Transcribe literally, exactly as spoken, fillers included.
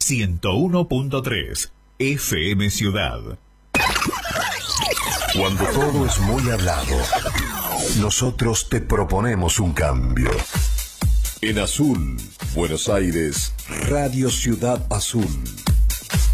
ciento uno punto tres F M Ciudad. Cuando todo es muy hablado, nosotros te proponemos un cambio. En Azul, Buenos Aires, Radio Ciudad Azul.